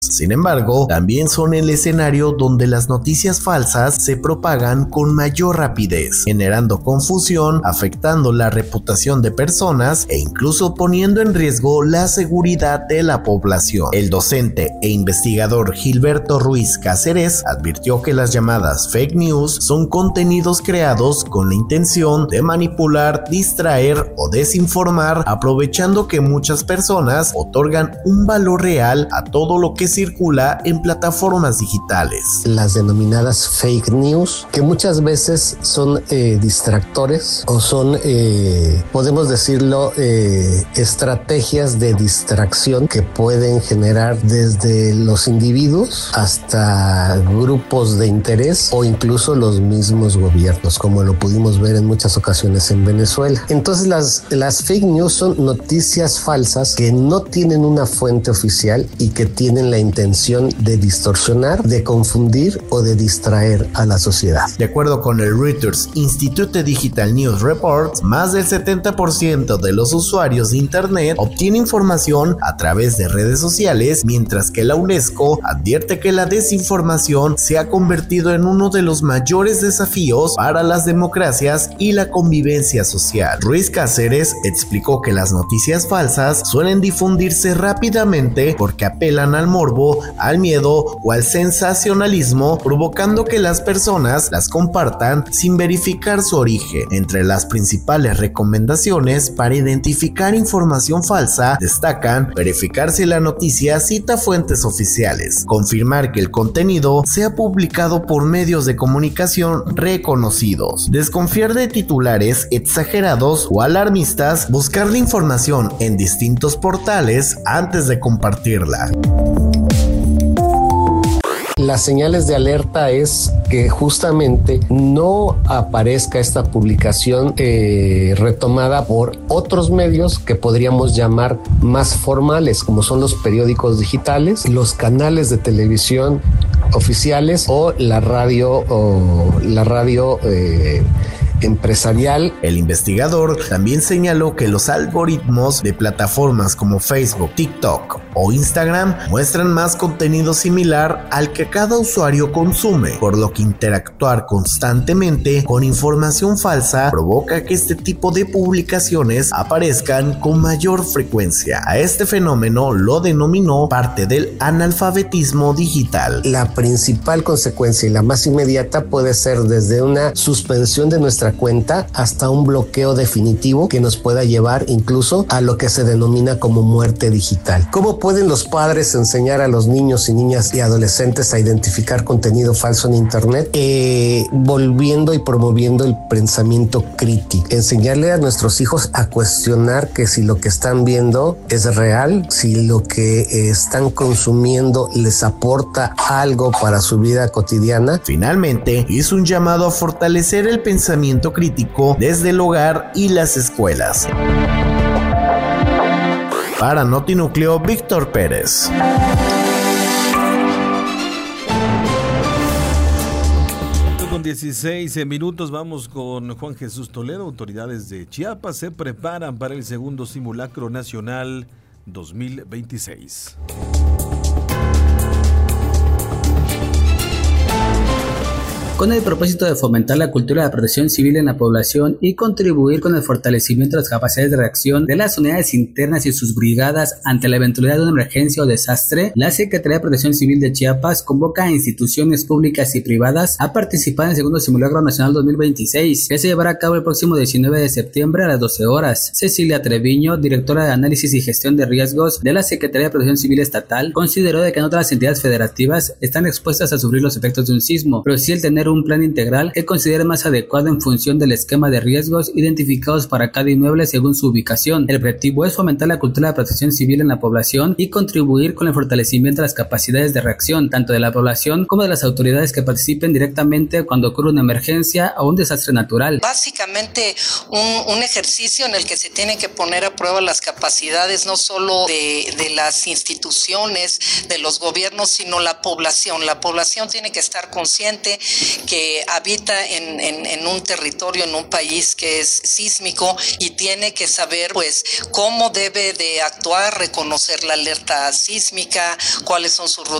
Sin embargo, también son el escenario donde las noticias falsas se propagan con mayor rapidez, generando confusión, afectando la reputación de personas e incluso poniendo en riesgo la seguridad de la población. El docente e investigador Gilberto Ruiz Cáceres advirtió que las llamadas fake news son contenidos creados con la intención de manipular, distraer o desinformar, aprovechando que muchas personas otorgan un valor real a todo lo que circula en plataformas digitales. Las denominadas fake news, que muchas veces son distractores o son, podemos decirlo, estrategias de distracción que pueden generar desde los individuos hasta grupos de interés o incluso los mismos gobiernos, como lo pudimos ver en muchas ocasiones en Venezuela. Entonces las fake news son noticias falsas que no tienen una fuente oficial y que tienen la intención de distorsionar, de confundir o de distraer a la sociedad. De acuerdo con el Reuters Institute Digital News Report, más del 70% de los usuarios de Internet obtiene información a través de redes sociales, mientras que la UNESCO advierte que la desinformación se ha convertido en uno de los mayores desafíos para las democracias y la convivencia social. Ruiz Cáceres explicó que las noticias falsas suelen difundirse rápidamente porque apelan al morbo, al miedo o al sensacionalismo, provocando que las personas las compartan sin verificar su origen. Entre las principales recomendaciones para identificar información falsa destacan verificar si la noticia cita fuentes oficiales, confirmar que el contenido sea publicado por medios de comunicación reconocidos, desconfiar de titulares exagerados o alarmistas, buscar la información en distintos portales antes de compartirla. Las señales de alerta es que justamente no aparezca esta publicación retomada por otros medios que podríamos llamar más formales, como son los periódicos digitales, los canales de televisión oficiales o la radio empresarial. El investigador también señaló que los algoritmos de plataformas como Facebook, TikTok o Instagram muestran más contenido similar al que cada usuario consume, por lo que interactuar constantemente con información falsa provoca que este tipo de publicaciones aparezcan con mayor frecuencia. A este fenómeno lo denominó parte del analfabetismo digital. La principal consecuencia y la más inmediata puede ser desde una suspensión de nuestra cuenta hasta un bloqueo definitivo que nos pueda llevar incluso a lo que se denomina como muerte digital. ¿Cómo pueden los padres enseñar a los niños y niñas y adolescentes a identificar contenido falso en internet? Volviendo y promoviendo el pensamiento crítico. Enseñarle a nuestros hijos a cuestionar que si lo que están viendo es real, si lo que están consumiendo les aporta algo para su vida cotidiana. Finalmente, hizo un llamado a fortalecer el pensamiento crítico desde el hogar y las escuelas. Para Notinúcleo, Víctor Pérez. Con 16 minutos vamos con Juan Jesús Toledo. Autoridades de Chiapas se preparan para el segundo simulacro nacional 2026. Con el propósito de fomentar la cultura de protección civil en la población y contribuir con el fortalecimiento de las capacidades de reacción de las unidades internas y sus brigadas ante la eventualidad de una emergencia o desastre, la Secretaría de Protección Civil de Chiapas convoca a instituciones públicas y privadas a participar en el segundo simulacro nacional 2026, que se llevará a cabo el próximo 19 de septiembre a las 12 horas. Cecilia Treviño, directora de Análisis y Gestión de Riesgos de la Secretaría de Protección Civil Estatal, consideró de que no todas las entidades federativas están expuestas a sufrir los efectos de un sismo, pero sí el tener un plan integral que considere más adecuado en función del esquema de riesgos identificados para cada inmueble según su ubicación. El objetivo es fomentar la cultura de protección civil en la población y contribuir con el fortalecimiento de las capacidades de reacción, tanto de la población como de las autoridades que participen directamente cuando ocurre una emergencia o un desastre natural. Básicamente un ejercicio en el que se tienen que poner a prueba las capacidades no solo de las instituciones, de los gobiernos, sino la población. La población tiene que estar consciente que habita en un territorio, en un país que es sísmico y tiene que saber pues cómo debe de actuar, reconocer la alerta sísmica, cuáles son sus